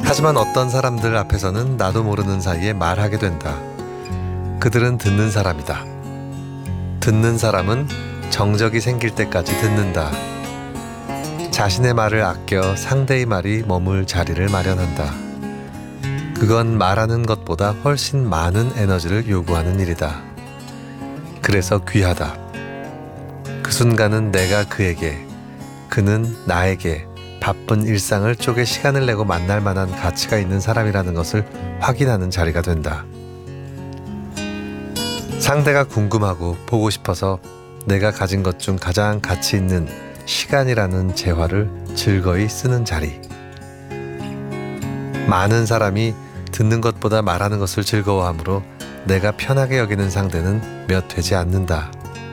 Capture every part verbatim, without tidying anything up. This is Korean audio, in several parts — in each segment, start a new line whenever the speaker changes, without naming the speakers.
하지만 어떤 사람들 앞에서는 나도 모르는 사이에 말하게 된다. 그들은 듣는 사람이다. 듣는 사람은 정적이 생길 때까지 듣는다. 자신의 말을 아껴 상대의 말이 머물 자리를 마련한다. 그건 말하는 것보다 훨씬 많은 에너지를 요구하는 일이다. 그래서 귀하다. 그 순간은 내가 그에게, 그는 나에게 바쁜 일상을 쪼개 시간을 내고 만날 만한 가치가 있는 사람이라는 것을 확인하는 자리가 된다. 상대가 궁금하고 보고 싶어서 내가 가진 것 중 가장 가치 있는 시간이라는 재화를 즐거이 쓰는 자리. 많은 사람이 듣는 것보다 말하는 것을 즐거워하므로 내가 편하게 여기는 상대는 몇 되지 않는다.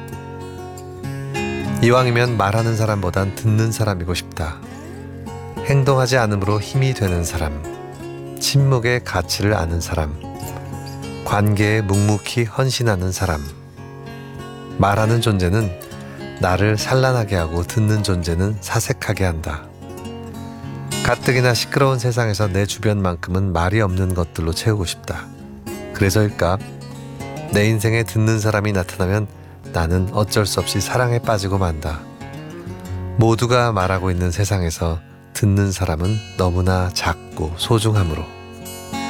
이왕이면 말하는 사람보단 듣는 사람이고 싶다. 행동하지 않음으로 힘이 되는 사람, 침묵의 가치를 아는 사람, 관계에 묵묵히 헌신하는 사람. 말하는 존재는 나를 산란하게 하고 듣는 존재는 사색하게 한다. 가뜩이나 시끄러운 세상에서 내 주변만큼은 말이 없는 것들로 채우고 싶다. 그래서일까? 내 인생에 듣는 사람이 나타나면 나는 어쩔 수 없이 사랑에 빠지고 만다. 모두가 말하고 있는 세상에서 듣는 사람은 너무나 작고 소중하므로.